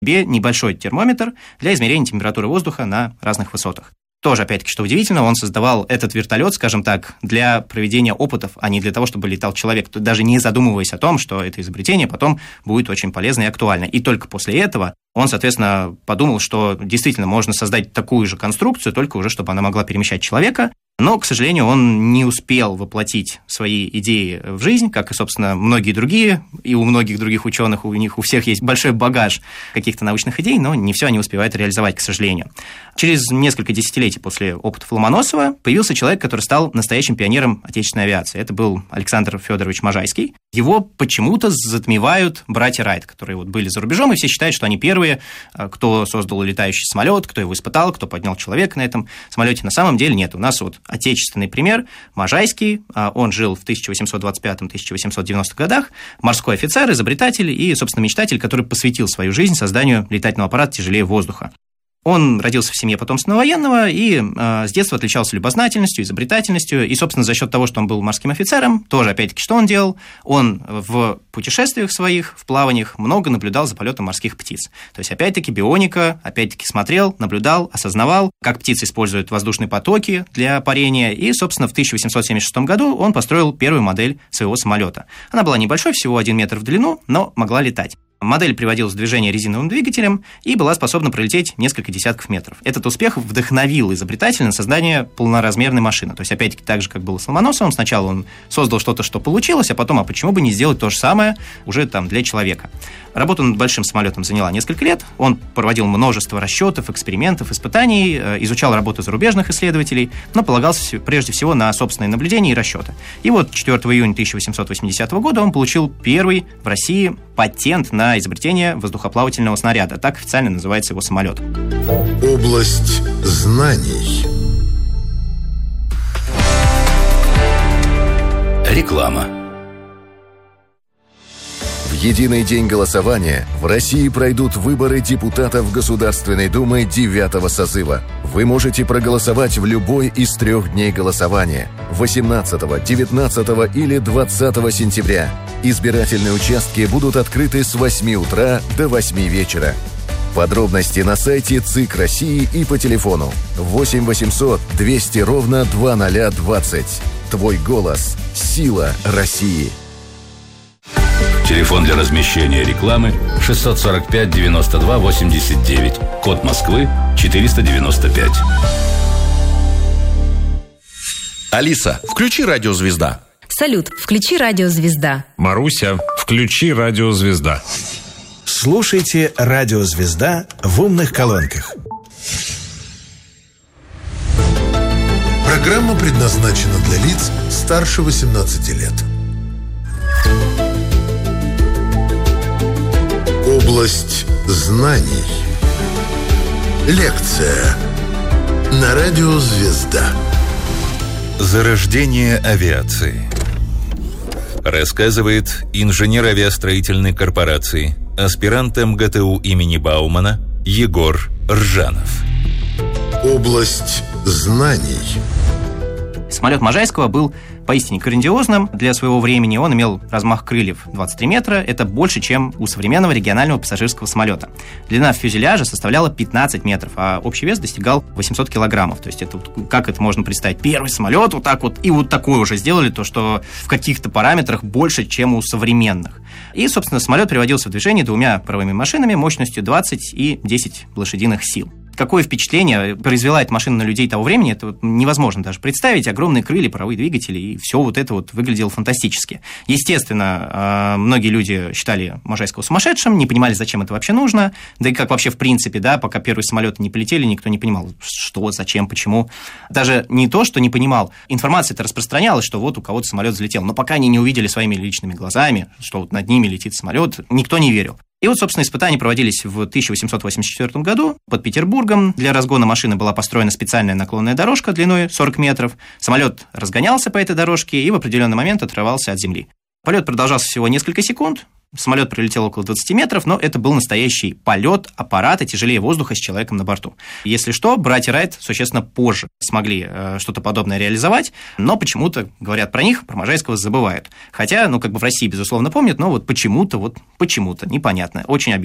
небольшой термометр для измерения температуры воздуха на разных высотах. Тоже, опять-таки, что удивительно, он создавал этот вертолет, скажем так, для проведения опытов, а не для того, чтобы летал человек, даже не задумываясь о том, что это изобретение потом будет очень полезно и актуально. И только после этого он, соответственно, подумал, что действительно можно создать такую же конструкцию, только уже чтобы она могла перемещать человека. Но, к сожалению, он не успел воплотить свои идеи в жизнь, как и, собственно, многие другие, и у многих других ученых, у них у всех есть большой багаж каких-то научных идей, но не все они успевают реализовать, к сожалению. Через несколько десятилетий после опытов Ломоносова появился человек, который стал настоящим пионером отечественной авиации. Это был Александр Федорович Можайский. Его почему-то затмевают братья Райт, которые вот были за рубежом, и все считают, что они первые, кто создал летающий самолет, кто его испытал, кто поднял человека на этом самолете. На самом деле нет. У нас вот отечественный пример Можайский, он жил в 1825-1890 годах, морской офицер, изобретатель и, собственно, мечтатель, который посвятил свою жизнь созданию летательного аппарата тяжелее воздуха. Он родился в семье потомственного военного и с детства отличался любознательностью, изобретательностью. И, собственно, за счет того, что он был морским офицером, тоже, опять-таки, что он делал? Он в путешествиях своих, в плаваниях много наблюдал за полетом морских птиц. То есть, опять-таки, бионика, опять-таки, смотрел, наблюдал, осознавал, как птицы используют воздушные потоки для парения. И, собственно, в 1876 году он построил первую модель своего самолета. Она была небольшой, всего 1 метр в длину, но могла летать. Модель приводилась в движение резиновым двигателем и была способна пролететь несколько десятков метров. Этот успех вдохновил изобретателя на создание полноразмерной машины. То есть, опять-таки, так же, как было с Ломоносовым, сначала он создал что-то, что получилось, а потом, а почему бы не сделать то же самое уже там для человека. Работа над большим самолетом заняла несколько лет. Он проводил множество расчетов, экспериментов, испытаний, изучал работу зарубежных исследователей, но полагался прежде всего на собственные наблюдения и расчеты. И вот 4 июня 1880 года он получил первый в России патент на изобретение воздухоплавательного снаряда. Так официально называется его самолет. Область знаний. Реклама. В единый день голосования в России пройдут выборы депутатов Государственной Думы 9-го созыва. Вы можете проголосовать в любой из 3 дней голосования – 18, 19 или 20 сентября. Избирательные участки будут открыты с 8 утра до 8 вечера. Подробности на сайте ЦИК России и по телефону 8 800 200 ровно 2020. Твой голос – сила России. Телефон для размещения рекламы 645 92 89. Код Москвы 495. Алиса, включи «Радио Звезда». Салют, включи «Радио Звезда». Маруся, включи «Радио Звезда». Слушайте «Радио Звезда» в умных колонках. Программа предназначена для лиц старше 18 лет. Область знаний. Лекция на радио «Звезда». Зарождение авиации. Рассказывает инженер авиастроительной корпорации, аспирант МГТУ имени Баумана Егор Ржанов. Область знаний. Самолет Можайского был поистине грандиозным для своего времени. Он имел размах крыльев 23 метра. Это больше, чем у современного регионального пассажирского самолета. Длина фюзеляжа составляла 15 метров, а общий вес достигал 800 килограммов. То есть, это, как это можно представить? Первый самолет вот так вот, и вот такой уже сделали, то, что в каких-то параметрах больше, чем у современных. И, собственно, самолет приводился в движение 2 паровыми машинами мощностью 20 и 10 лошадиных сил. Какое впечатление произвела эта машина на людей того времени, это невозможно даже представить. Огромные крылья, паровые двигатели, и все вот это вот выглядело фантастически. Естественно, многие люди считали Можайского сумасшедшим, не понимали, зачем это вообще нужно, да и как вообще в принципе, да, пока первые самолеты не полетели, никто не понимал, что, зачем, почему. Даже не то, что не понимал, информация-то распространялась, что вот у кого-то самолет взлетел, но пока они не увидели своими личными глазами, что вот над ними летит самолет, никто не верил. И вот, собственно, испытания проводились в 1884 году под Петербургом. Для разгона машины была построена специальная наклонная дорожка длиной 40 метров. Самолет разгонялся по этой дорожке и в определенный момент отрывался от земли. Полет продолжался всего несколько секунд. Самолет пролетел около 20 метров, но это был настоящий полет аппарата тяжелее воздуха с человеком на борту. Если что, братья Райт существенно позже смогли что-то подобное реализовать, но почему-то, говорят про них, про Можайского забывают. Хотя, в России, безусловно, помнят, но вот почему-то, непонятно, очень обидно.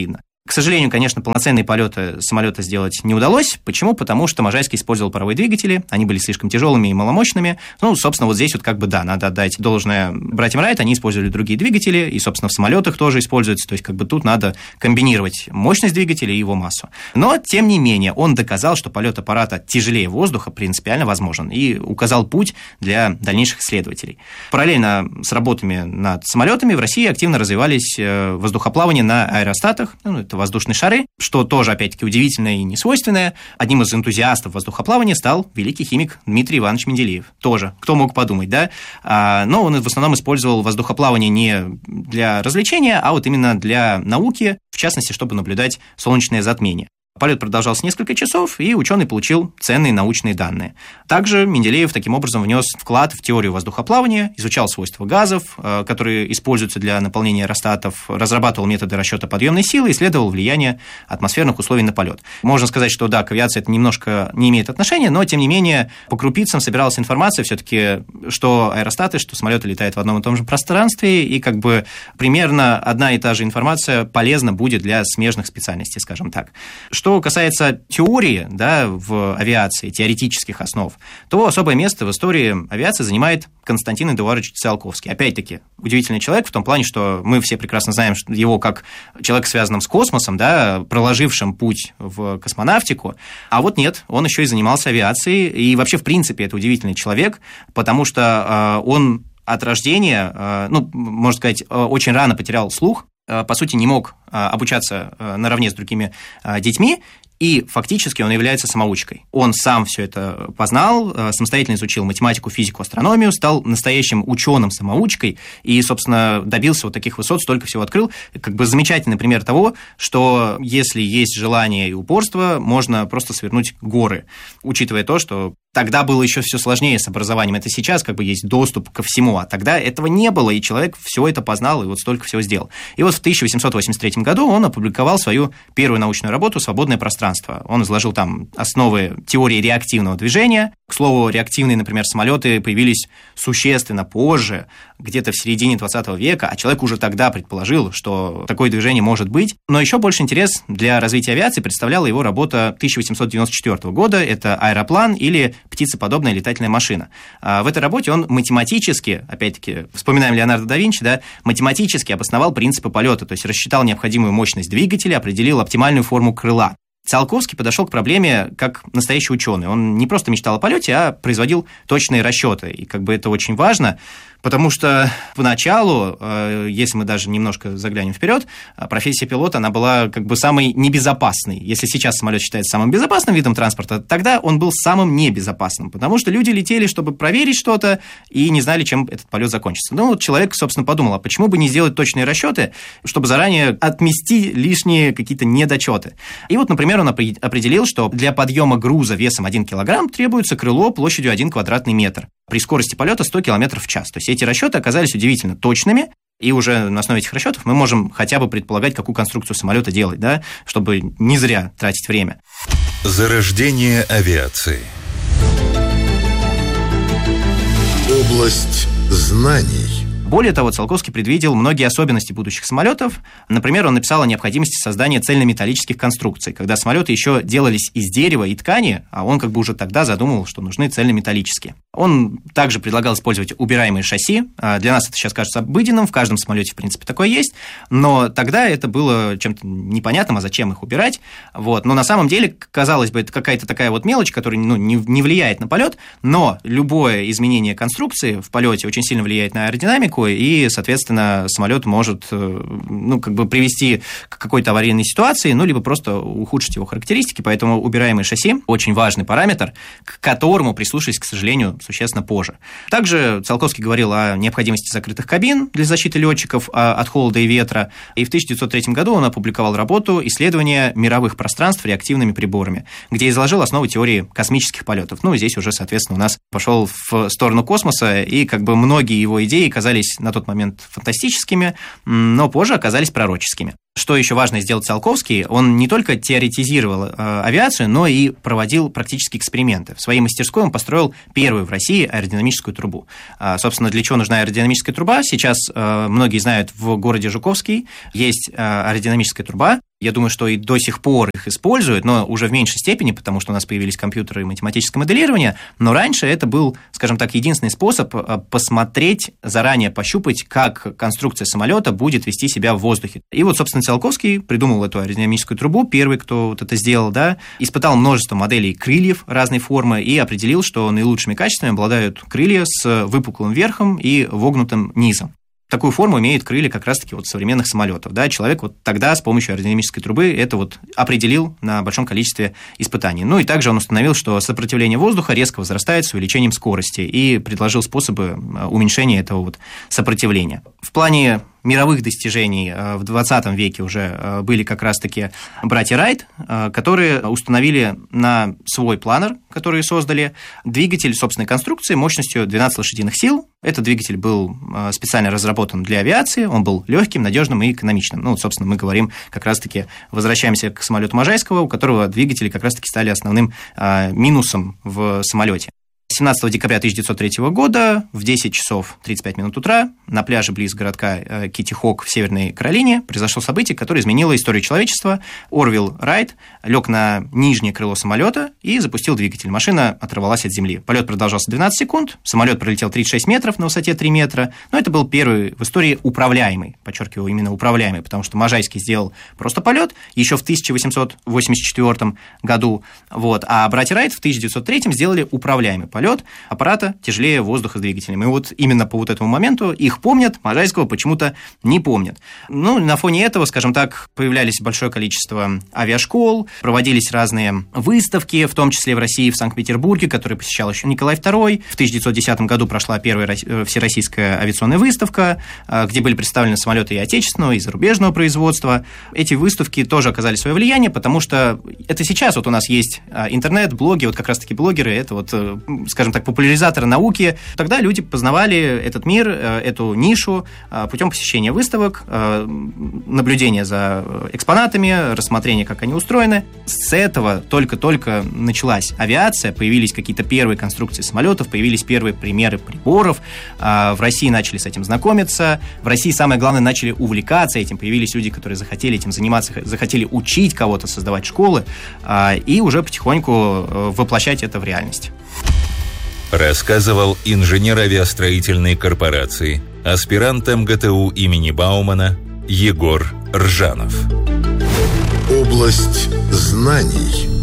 К сожалению, конечно, полноценные полеты самолета сделать не удалось. Почему? Потому что Можайский использовал паровые двигатели, они были слишком тяжелыми и маломощными. Собственно, вот здесь вот надо отдать должное братьям Райт, они использовали другие двигатели, и, собственно, в самолетах тоже используются, то есть тут надо комбинировать мощность двигателя и его массу. Но, тем не менее, он доказал, что полет аппарата тяжелее воздуха принципиально возможен, и указал путь для дальнейших исследователей. Параллельно с работами над самолетами в России активно развивались воздухоплавание на аэростатах, это воздушные шары, что тоже, опять-таки, удивительное и несвойственное. Одним из энтузиастов воздухоплавания стал великий химик Дмитрий Иванович Менделеев. Тоже, кто мог подумать, да? Но он в основном использовал воздухоплавание не для развлечения, а вот именно для науки, в частности, чтобы наблюдать солнечное затмение. Полет продолжался несколько часов, и ученый получил ценные научные данные. Также Менделеев таким образом внес вклад в теорию воздухоплавания, изучал свойства газов, которые используются для наполнения аэростатов, разрабатывал методы расчета подъемной силы, исследовал влияние атмосферных условий на полет. Можно сказать, что да, к авиации это немножко не имеет отношения, но тем не менее по крупицам собиралась информация все-таки, что аэростаты, что самолеты летают в одном и том же пространстве, и примерно одна и та же информация полезна будет для смежных специальностей, скажем так. Что касается теории, да, в авиации, теоретических основ, то особое место в истории авиации занимает Константин Эдуардович Циолковский. Опять-таки, удивительный человек в том плане, что мы все прекрасно знаем его как человека, связанным с космосом, да, проложившим путь в космонавтику, а вот нет, он еще и занимался авиацией, и вообще, в принципе, это удивительный человек, потому что он от рождения, можно сказать, очень рано потерял слух, по сути, не мог обучаться наравне с другими детьми, и фактически он является самоучкой. Он сам все это познал, самостоятельно изучил математику, физику, астрономию, стал настоящим ученым-самоучкой и, собственно, добился вот таких высот, столько всего открыл. Замечательный пример того, что если есть желание и упорство, можно просто свернуть горы, учитывая то, что тогда было еще все сложнее с образованием. Это сейчас есть доступ ко всему, а тогда этого не было, и человек все это познал и вот столько всего сделал. И вот в 1883 году он опубликовал свою первую научную работу «Свободное пространство». Он изложил там основы теории реактивного движения. К слову, реактивные, например, самолеты появились существенно позже, где-то в середине 20 века, а человек уже тогда предположил, что такое движение может быть. Но еще больше интерес для развития авиации представляла его работа 1894 года. Это «Аэроплан» или «Птицеподобная летательная машина». В этой работе он математически, опять-таки, вспоминаем Леонардо да Винчи, да, математически обосновал принципы полета, то есть рассчитал необходимую мощность двигателя, определил оптимальную форму крыла. Циолковский подошел к проблеме как настоящий ученый. Он не просто мечтал о полете, а производил точные расчеты. И это очень важно, потому что поначалу, если мы даже немножко заглянем вперед, профессия пилота, она была самой небезопасной. Если сейчас самолет считается самым безопасным видом транспорта, тогда он был самым небезопасным, потому что люди летели, чтобы проверить что-то, и не знали, чем этот полет закончится. Человек, собственно, подумал, а почему бы не сделать точные расчеты, чтобы заранее отмести лишние какие-то недочеты. И вот, например, он определил, что для подъема груза весом 1 килограмм требуется крыло площадью 1 квадратный метр при скорости полета 100 км в час. То есть эти расчеты оказались удивительно точными, и уже на основе этих расчетов мы можем хотя бы предполагать, какую конструкцию самолета делать, да, чтобы не зря тратить время. Зарождение авиации. Область знаний. Более того, Циолковский предвидел многие особенности будущих самолетов. Например, он написал о необходимости создания цельнометаллических конструкций, когда самолеты еще делались из дерева и ткани, а он уже тогда задумывал, что нужны цельнометаллические. Он также предлагал использовать убираемые шасси. Для нас это сейчас кажется обыденным, в каждом самолете, в принципе, такое есть, но тогда это было чем-то непонятным, а зачем их убирать. Но на самом деле, казалось бы, это какая-то такая мелочь, которая не влияет на полет, но любое изменение конструкции в полете очень сильно влияет на аэродинамику, и, соответственно, самолет может привести к какой-то аварийной ситуации, либо просто ухудшить его характеристики, поэтому убираемые шасси – очень важный параметр, к которому прислушались, к сожалению, существенно позже. Также Циолковский говорил о необходимости закрытых кабин для защиты летчиков от холода и ветра, и в 1903 году он опубликовал работу «Исследование мировых пространств реактивными приборами», где изложил основы теории космических полетов. Здесь уже, соответственно, у нас пошел в сторону космоса, и многие его идеи казались на тот момент фантастическими, но позже оказались пророческими. Что еще важно сделать Циолковский, он не только теоретизировал авиацию, но и проводил практические эксперименты. В своей мастерской он построил первую в России аэродинамическую трубу. Собственно, для чего нужна аэродинамическая труба? Сейчас многие знают, в городе Жуковский есть аэродинамическая труба. Я думаю, что и до сих пор их используют, но уже в меньшей степени, потому что у нас появились компьютеры и математическое моделирование. Но раньше это был, скажем так, единственный способ посмотреть, заранее пощупать, как конструкция самолета будет вести себя в воздухе. И вот, собственно, Циолковский придумал эту аэродинамическую трубу, первый, кто вот это сделал, да, испытал множество моделей крыльев разной формы и определил, что наилучшими качествами обладают крылья с выпуклым верхом и вогнутым низом. Такую форму имеют крылья как раз-таки вот современных самолетов. Да? Человек вот тогда с помощью аэродинамической трубы это вот определил на большом количестве испытаний. Ну и также он установил, что сопротивление воздуха резко возрастает с увеличением скорости и предложил способы уменьшения этого вот сопротивления. В плане мировых достижений в 20 веке уже были как раз-таки братья Райт, которые установили на свой планер, который создали, двигатель собственной конструкции мощностью 12 лошадиных сил. Этот двигатель был специально разработан для авиации, он был легким, надежным и экономичным. Ну, собственно, мы говорим как раз-таки, возвращаемся к самолету Можайского, у которого двигатели как раз-таки стали основным минусом в самолете. 17 декабря 1903 года в 10 часов 35 минут утра на пляже близ городка Китти-Хок в Северной Каролине произошло событие, которое изменило историю человечества. Орвилл Райт лег на нижнее крыло самолета и запустил двигатель. Машина оторвалась от земли. Полет продолжался 12 секунд, самолет пролетел 36 метров на высоте 3 метра, но это был первый в истории управляемый, подчеркиваю, именно управляемый, потому что Можайский сделал просто полет еще в 1884 году, вот, а братья Райт в 1903 сделали управляемый полет аппарата тяжелее воздуха с двигателем. И вот именно по вот этому моменту их помнят, Можайского почему-то не помнят. Ну, на фоне этого, скажем так, появлялись большое количество авиашкол, проводились разные выставки, в том числе в России, в Санкт-Петербурге, которые посещал еще Николай II. В 1910 году прошла первая всероссийская авиационная выставка, где были представлены самолеты и отечественного, и зарубежного производства. Эти выставки тоже оказали свое влияние, потому что это сейчас вот у нас есть интернет, блоги, вот как раз-таки блогеры, это вот, скажем так, популяризаторы науки. Тогда люди познавали этот мир, эту нишу путем посещения выставок, наблюдения за экспонатами, рассмотрения, как они устроены. С этого только-только началась авиация, появились какие-то первые конструкции самолетов, появились первые примеры приборов. В России начали с этим знакомиться. В России, самое главное, начали увлекаться этим. Появились люди, которые захотели этим заниматься, захотели учить кого-то, создавать школы и уже потихоньку воплощать это в реальность. Рассказывал инженер авиастроительной корпорации, аспирант МГТУ имени Баумана Егор Ржанов. Область знаний.